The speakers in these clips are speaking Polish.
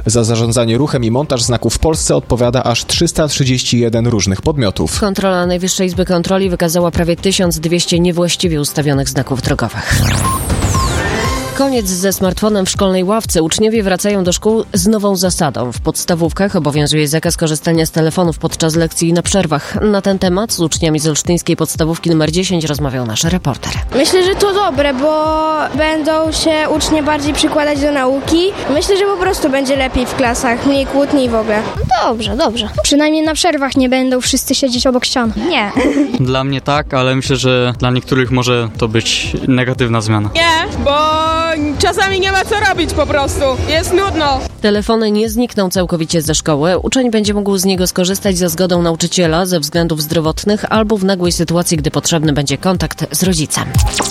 Za zarządzanie ruchem i montaż znaków w Polsce odpowiada aż 331 różnych podmiotów. Kontrola Najwyższej Izby Kontroli wykazała prawie 1200 niewłaściwie ustawionych znaków drogowych. Koniec ze smartfonem w szkolnej ławce. Uczniowie wracają do szkół z nową zasadą. W podstawówkach obowiązuje zakaz korzystania z telefonów podczas lekcji i na przerwach. Na ten temat z uczniami z olsztyńskiej podstawówki nr 10 rozmawiał nasz reporter. Myślę, że to dobre, bo będą się uczniowie bardziej przykładać do nauki. Myślę, że po prostu będzie lepiej w klasach, mniej kłótni w ogóle. Dobrze. Przynajmniej na przerwach nie będą wszyscy siedzieć obok ścian. Nie. Dla mnie tak, ale myślę, że dla niektórych może to być negatywna zmiana. Nie, bo czasami nie ma co robić po prostu. Jest nudno. Telefony nie znikną całkowicie ze szkoły. Uczeń będzie mógł z niego skorzystać za zgodą nauczyciela ze względów zdrowotnych albo w nagłej sytuacji, gdy potrzebny będzie kontakt z rodzicem.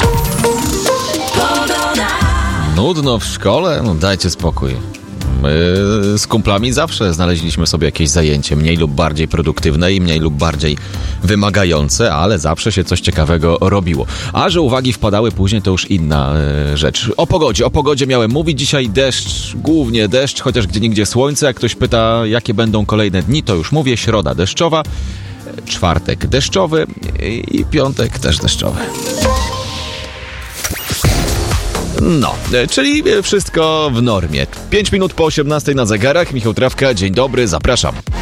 Nudno w szkole? No dajcie spokój. My z kumplami zawsze znaleźliśmy sobie jakieś zajęcie mniej lub bardziej produktywne i mniej lub bardziej wymagające, ale zawsze się coś ciekawego robiło. A że uwagi wpadały później, to już inna rzecz. O pogodzie miałem mówić. Dzisiaj deszcz, głównie deszcz, chociaż gdzieniegdzie słońce. Jak ktoś pyta, jakie będą kolejne dni, to już mówię. Środa deszczowa, czwartek deszczowy i piątek też deszczowy. No, czyli wszystko w normie. 5 minut po 18 na zegarach. Michał Trawka, dzień dobry, zapraszam.